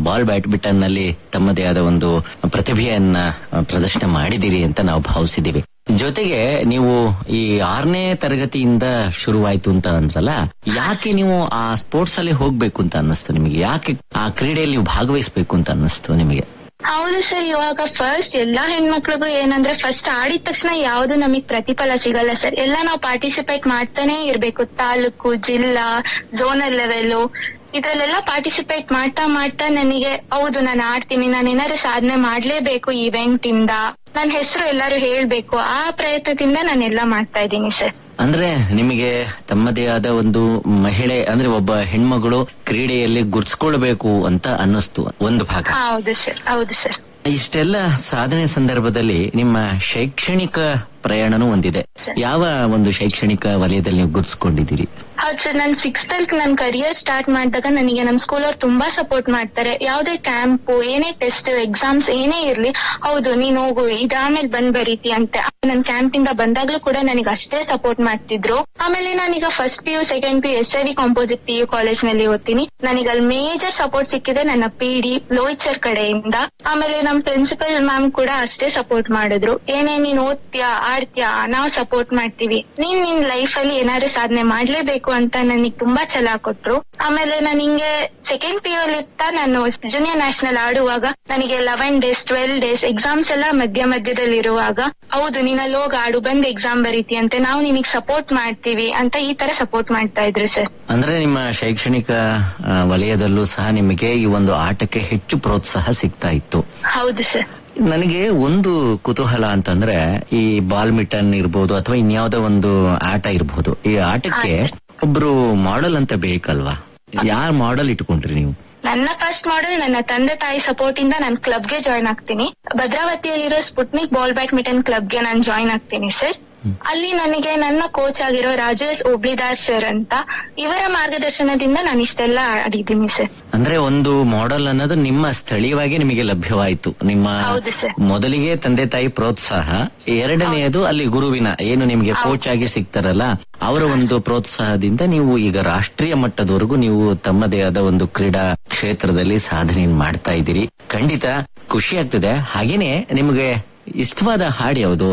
Ball badminton ನಲ್ಲಿ ತಮ್ಮದೇ ಆದ ಒಂದು ಪ್ರತಿಭೆಯನ್ನ ಪ್ರದರ್ಶನ ಮಾಡಿದಿರಿ ಅಂತ ನಾವು ಭಾವಿಸಿದೀವಿ. ಜೊತೆಗೆ ನೀವು ಈ 6ನೇ ತರಗತಿಯಿಂದ ಶುರುವಾಯ್ತು ಅಂತ ಅಂದ್ರಲ್ಲ, ಯಾಕೆ ನೀವು ಆ ಸ್ಪೋರ್ಟ್ಸ್ ಅಲ್ಲಿ ಹೋಗ್ಬೇಕು ಅಂತ ಅನ್ನಿಸ್ತು ನಿಮಗೆ? ಯಾಕೆ ಆ ಕ್ರೀಡೆಯಲ್ಲಿ ನೀವು ಭಾಗವಹಿಸಬೇಕು ಅಂತ ಅನ್ನಿಸ್ತು ನಿಮಗೆ? ಹೌದು ಸರ್, ಇವಾಗ ಫಸ್ಟ್ ಎಲ್ಲಾ ಹೆಣ್ಮಕ್ಳಿಗೂ ಏನಂದ್ರೆ ಫಸ್ಟ್ ಆಡಿದ ತಕ್ಷಣ ಯಾವ್ದು ನಮಗ್ ಪ್ರತಿಫಲ ಸಿಗಲ್ಲ ಸರ್. ಎಲ್ಲ ನಾವು ಪಾರ್ಟಿಸಿಪೇಟ್ ಮಾಡ್ತಾನೆ ಇರ್ಬೇಕು. ತಾಲೂಕು, ಜಿಲ್ಲಾ, ಝೋನಲ್ ಲೆವೆಲ್ ಇದ್ರಲ್ಲೆಲ್ಲ ಪಾರ್ಟಿಸಿಪೇಟ್ ಮಾಡ್ತಾ ಮಾಡ್ತಾ ನನಗೆ ಹೌದು ನಾನು ಆಡ್ತೀನಿ, ನಾನು ಏನಾದ್ರು ಸಾಧನೆ ಮಾಡ್ಲೇಬೇಕು ಇವೆಂಟ್ ಇಂದ, ನನ್ನ ಹೆಸರು ಎಲ್ಲಾರು ಹೇಳ್ಬೇಕು, ಆ ಪ್ರಯತ್ನದಿಂದ ನಾನೆಲ್ಲ ಮಾಡ್ತಾ ಇದ್ದೀನಿ ಸರ್. ಅಂದ್ರೆ ನಿಮಗೆ ತಮ್ಮದೇ ಆದ ಒಂದು ಮಹಿಳೆ ಅಂದ್ರೆ ಒಬ್ಬ ಹೆಣ್ಮಗಳು ಕ್ರೀಡೆಯಲ್ಲಿ ಗುರ್ಸ್ಕೊಳ್ಬೇಕು ಅಂತ ಅನ್ನಿಸ್ತು ಒಂದು ಭಾಗ. ಹೌದು ಸರ್, ಹೌದು ಸರ್. ಇಷ್ಟೆಲ್ಲ ಸಾಧನೆ ಸಂದರ್ಭದಲ್ಲಿ ನಿಮ್ಮ ಶೈಕ್ಷಣಿಕ ಪ್ರಯಾಣನೂ ಒಂದಿದೆ. ಯಾವ ಒಂದು ಶೈಕ್ಷಣಿಕ ವಲಯದಲ್ಲಿ ನೀವು ಗುರ್ಸ್ಕೊಂಡಿದ್ದೀರಿ? ಹೌದು ಸರ್, ನಾನು 6th ಅಲ್ಲಿ ನನ್ನ ಕರಿಯರ್ ಸ್ಟಾರ್ಟ್ ಮಾಡಿದಾಗ ನನಗೆ ನಮ್ ಸ್ಕೂಲ್ ಅವ್ರು ತುಂಬಾ ಸಪೋರ್ಟ್ ಮಾಡ್ತಾರೆ. ಯಾವ್ದೇ ಕ್ಯಾಂಪು, ಏನೇ ಟೆಸ್ಟ್, ಎಕ್ಸಾಮ್ಸ್ ಏನೇ ಇರ್ಲಿ, ಹೌದು ನೀನ್ ಹೋಗು, ಇದಾದ್ಮೇಲೆ ಬಂದ್ ಬರೀತಿ ಅಂತ. ನನ್ ಕ್ಯಾಂಪ್ ಇಂದ ಬಂದಾಗ್ಲೂ ಕೂಡ ನನಗೆ ಅಷ್ಟೇ ಸಪೋರ್ಟ್ ಮಾಡ್ತಿದ್ರು. ಆಮೇಲೆ ನಾನೀಗ first PU, second PU SIV composite PU college ನಲ್ಲಿ ಓದ್ತೀನಿ. ನನಗೆ ಅಲ್ಲಿ ಮೇಜರ್ ಸಪೋರ್ಟ್ ಸಿಕ್ಕಿದೆ ನನ್ನ PD ಲೋಹಿತ್ ಸರ್ ಕಡೆಯಿಂದ. ಆಮೇಲೆ ನಮ್ ಪ್ರಿನ್ಸಿಪಲ್ ಮ್ಯಾಮ್ ಕೂಡ ಅಷ್ಟೇ ಸಪೋರ್ಟ್ ಮಾಡಿದ್ರು. ಏನೇ ನೀನ್ ಓದ್ತೀಯಾ, ಆಡ್ತೀಯಾ, ನಾವು ಸಪೋರ್ಟ್ ಮಾಡ್ತೀವಿ, ನೀನ್ ನಿನ್ ಲೈಫ್ ಅಲ್ಲಿ ಏನಾದ್ರು ಸಾಧನೆ ಮಾಡ್ಲೇಬೇಕು ಅಂತ ನನಗೆ ತುಂಬಾ ಛಲ ಕೊಟ್ರು. ಆಮೇಲೆ ನಾನು ಹಿಂಗೆ ಸೆಕೆಂಡ್ PU ಅಲ್ಲಿ ನಾನು ಜೂನಿಯರ್ ನ್ಯಾಷನಲ್ ಆಡುವಾಗ ನನಗೆ 11 days 12 days ಎಕ್ಸಾಮ್ಸ್ ಎಲ್ಲ ಮಧ್ಯದಲ್ಲಿ ಇರುವಾಗ, ಹೌದು ನೀನಲ್ಲಿ ಹೋಗಿ ಆಡು, ಬಂದ್ ಎಕ್ಸಾಮ್ ಬರೀತಿ ಅಂತೆ, ನಾವು ನಿನಗ್ ಸಪೋರ್ಟ್ ಮಾಡ್ತೀವಿ ಅಂತ ಈ ತರ ಸಪೋರ್ಟ್ ಮಾಡ್ತಾ ಇದ್ರು ಸರ್. ಅಂದ್ರೆ ನಿಮ್ಮ ಶೈಕ್ಷಣಿಕ ವಲಯದಲ್ಲೂ ಸಹ ನಿಮಗೆ ಈ ಒಂದು ಆಟಕ್ಕೆ ಹೆಚ್ಚು ಪ್ರೋತ್ಸಾಹ ಸಿಗ್ತಾ ಇತ್ತು? ಹೌದು ಸರ್. ನನಗೆ ಒಂದು ಕುತೂಹಲ ಅಂತಂದ್ರೆ, ಈ ಬಾಲ್ಮಿಟನ್ ಇರ್ಬೋದು ಅಥವಾ ಇನ್ಯಾವುದೋ ಒಂದು ಆಟ ಇರ್ಬೋದು, ಈ ಆಟಕ್ಕೆ ಒಬ್ರು ಮಾಡೆಲ್ ಅಂತ ಬೇಕಲ್ವಾ? ಯಾರ್ ಮಾಡೆಲ್ ಇಟ್ಕೊಂಡ್ರಿ ನೀವು? ನನ್ನ ಫಸ್ಟ್ ಮಾಡೆಲ್ ನನ್ನ ತಂದೆ ತಾಯಿ ಸಪೋರ್ಟ್ ಇಂದ ನಾನು ಕ್ಲಬ್ಗೆ ಜಾಯ್ನ್ ಆಗ್ತೀನಿ. ಭದ್ರಾವತಿಯಲ್ಲಿರೋ ಸ್ಪುಟ್ನಿಕ್ ಬಾಲ್ ಬ್ಯಾಡ್ಮಿಂಟನ್ ಕ್ಲಬ್ಗೆ ನಾನು ಜಾಯ್ನ್ ಆಗ್ತೀನಿ ಸರ್. ಅಲ್ಲಿ ನನಗೆ ನನ್ನ ಕೋಚ್ ಆಗಿರೋ ರಾಜೇಶ್ ಓಬ್ಳಿದಾರ್ ಸರ್ ಅಂತ, ಇವರ ಮಾರ್ಗದರ್ಶನದಿಂದ ನಾನು ಇಷ್ಟೆಲ್ಲ ಆಡಿದ್ದೀನಿ ಸರ್. ಅಂದ್ರೆ ಒಂದು ಮಾಡೆಲ್ ಅನ್ನೋದು ನಿಮ್ಮ ಸ್ಥಳೀಯವಾಗಿ ನಿಮಗೆ ಲಭ್ಯವಾಯಿತು. ನಿಮ್ಮ ಮೊದಲಿಗೆ ತಂದೆ ತಾಯಿ ಪ್ರೋತ್ಸಾಹ, ಎರಡನೆಯದು ಅಲ್ಲಿ ಗುರುವಿನ ಏನು ನಿಮಗೆ ಕೋಚ್ ಆಗಿ ಸಿಗ್ತಾರಲ್ಲ ಅವರ ಒಂದು ಪ್ರೋತ್ಸಾಹದಿಂದ ನೀವು ಈಗ ರಾಷ್ಟ್ರೀಯ ಮಟ್ಟದವರೆಗೂ ನೀವು ತಮ್ಮದೇ ಆದ ಒಂದು ಕ್ರೀಡಾ ಕ್ಷೇತ್ರದಲ್ಲಿ ಸಾಧನೆ ಮಾಡ್ತಾ ಇದ್ದೀರಿ. ಖಂಡಿತ ಖುಷಿ ಆಗ್ತದೆ. ಹಾಗೇನೆ ನಿಮಗೆ ಇಷ್ಟವಾದ ಹಾಡು ಯಾವುದು?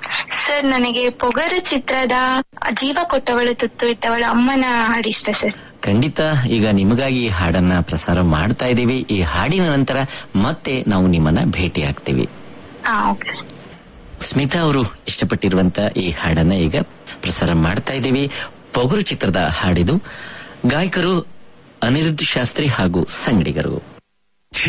ಸರ್ ನನಗೆ ಪೊಗರು ಚಿತ್ರದ ಜೀವ ಕೊಟ್ಟವಳು ತುತ್ತು ಇಟ್ಟವಳು ಅಮ್ಮನ ಹಾಡು ಇಷ್ಟ ಸರ್. ಖಂಡಿತ ಈಗ ನಿಮಗಾಗಿ ಈ ಹಾಡನ್ನ ಪ್ರಸಾರ ಮಾಡ್ತಾ ಇದ್ದೀವಿ. ಈ ಹಾಡಿನ ನಂತರ ಮತ್ತೆ ನಾವು ನಿಮ್ಮನ್ನ ಭೇಟಿ ಆಗ್ತೀವಿ. ಸ್ಮಿತಾ ಅವರು ಇಷ್ಟಪಟ್ಟಿರುವಂತ ಈ ಹಾಡನ್ನ ಈಗ ಪ್ರಸಾರ ಮಾಡ್ತಾ ಇದ್ದೀವಿ. ಪೊಗರು ಚಿತ್ರದ ಹಾಡಿದು. ಗಾಯಕರು ಅನಿರುದ್ಧ ಶಾಸ್ತ್ರಿ ಹಾಗೂ ಸಂಗಡಿಗರು.